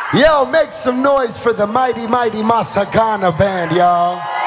Yo, make some noise for the mighty, mighty Masagana band, y'all.